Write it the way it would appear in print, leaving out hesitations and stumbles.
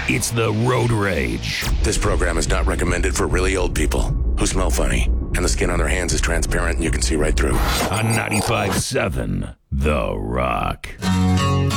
It's the Road Rage This program is not recommended for really old people who smell funny, and the skin on their hands is transparent and you can see right through. on 95.7 The Rock.